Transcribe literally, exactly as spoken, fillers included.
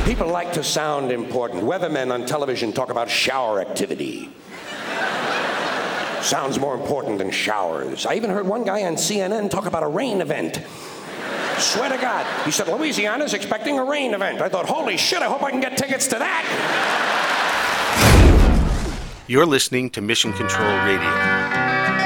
People like to sound important. Weathermen on television talk about shower activity. Sounds more important than showers. I even heard one guy on C N N talk about a rain event. Swear to God. He said, Louisiana's expecting a rain event. I thought, holy shit, I hope I can get tickets to that. You're listening to Mission Control Radio.